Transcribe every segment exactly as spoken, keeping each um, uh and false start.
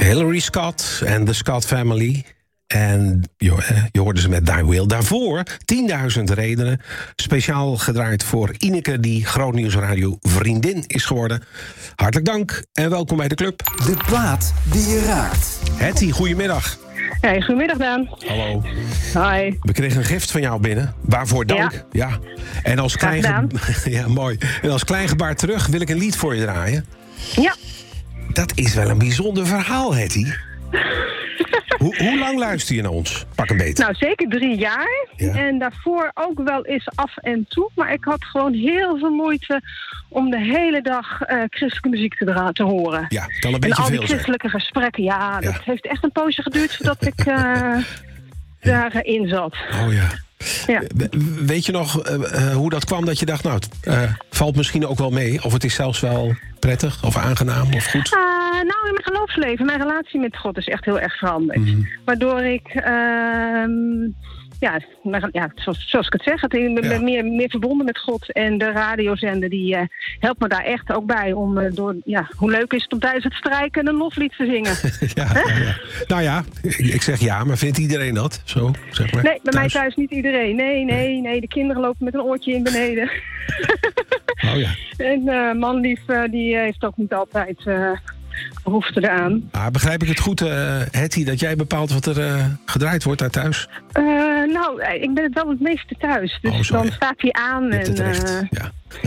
Hilary Scott en de Scott Family. En je, je hoorde ze met Die Will. Daarvoor tienduizend redenen. Speciaal gedraaid voor Ineke, die Grootnieuws Radio vriendin is geworden. Hartelijk dank en welkom bij de club. De plaat die je raakt. Hetty, goedemiddag. Hey, goedemiddag Daan. Hallo. Hoi. We kregen een gift van jou binnen. Waarvoor dank. Ja. ja. En als klein ge- ja, mooi. En als klein gebaar terug wil ik een lied voor je draaien. Ja. Dat is wel een bijzonder verhaal, Hetty. Hoe, hoe lang luister je naar ons? Pak een beet. Nou, zeker drie jaar. Ja. En daarvoor ook wel eens af en toe. Maar ik had gewoon heel veel moeite om de hele dag uh, christelijke muziek te, dra- te horen. Ja, kan een beetje en al die veel christelijke zijn. gesprekken, ja, dat ja. heeft echt een poosje geduurd voordat ik uh, daarin zat. Oh ja. Ja. Weet je nog uh, uh, hoe dat kwam dat je dacht, nou, het uh, valt misschien ook wel mee? Of het is zelfs wel prettig of aangenaam of goed? Uh, nou, in mijn geloofsleven, mijn relatie met God is echt heel erg veranderd. Mm. Waardoor ik, uh, ja, ja zoals, zoals ik het zeg, ik ben ja. meer, meer verbonden met God. En de radiozender die uh, helpt me daar echt ook bij om uh, door, ja, hoe leuk is het om tijdens het strijken een loflied te zingen. ja, nou, ja. nou ja, ik, ik zeg ja, maar vindt iedereen dat? Zo, zeg maar. Nee, bij thuis. mij thuis niet iedereen. Nee, nee, nee, de kinderen lopen met een oortje in beneden. Oh ja. En uh, manlief, uh, die heeft ook niet altijd uh, behoefte eraan. Ah, begrijp ik het goed, uh, Hetty, dat jij bepaalt wat er uh, gedraaid wordt daar thuis? Uh, nou, ik ben het wel het meeste thuis. Dus oh, sorry. dan staat hij aan. Je hebt en, het recht, uh, ja.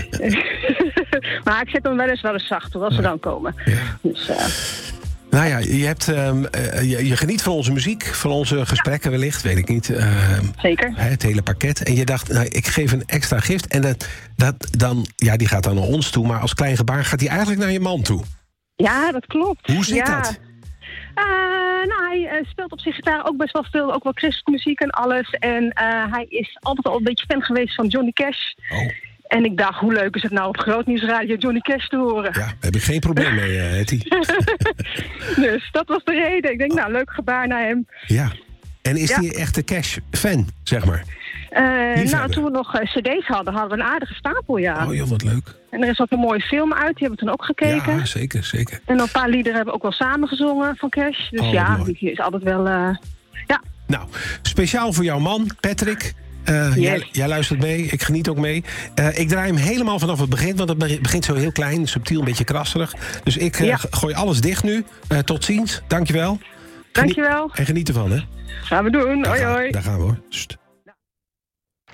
maar ik zet hem wel eens wel eens zachter als ja. ze dan komen. Ja. Dus, uh, Nou ja, je, hebt, um, uh, je, je geniet van onze muziek, van onze gesprekken ja. wellicht, weet ik niet. Uh, Zeker. Het hele pakket. En je dacht, nou, ik geef een extra gift. En dat, dat dan, ja, die gaat dan naar ons toe. Maar als klein gebaar gaat die eigenlijk naar je man toe. Ja, dat klopt. Hoe zit ja. dat? Uh, nou, hij uh, speelt op zijn gitaar ook best wel veel, ook wel christelijke muziek en alles. En uh, hij is altijd al een beetje fan geweest van Johnny Cash. Oh. En ik dacht, hoe leuk is het nou op Grootnieuwsradio Johnny Cash te horen? Ja, daar heb ik geen probleem mee, uh, Hetty. Dus dat was de reden. Ik denk, nou, leuk gebaar naar hem. Ja. En is ja. hij echt de Cash-fan, zeg maar? Uh, nou, toen we nog uh, cd's hadden, hadden we een aardige stapel, ja. Oh joh, wat leuk. En er is ook een mooie film uit, die hebben we toen ook gekeken. Ja, zeker, zeker. En een paar liederen hebben we ook wel samen gezongen van Cash. Dus oh, ja, die is altijd wel, uh, ja. Nou, speciaal voor jouw man, Patrick. Uh, yes. jij, jij luistert mee, ik geniet ook mee. Uh, ik draai hem helemaal vanaf het begin, want het begint zo heel klein, subtiel, een beetje krasserig. Dus ik uh, ja. gooi alles dicht nu. Uh, tot ziens, dankjewel. Dankjewel. Genie- en geniet ervan, hè. Gaan we doen, daar hoi gaan, hoi. Daar gaan we, hoor. Sst.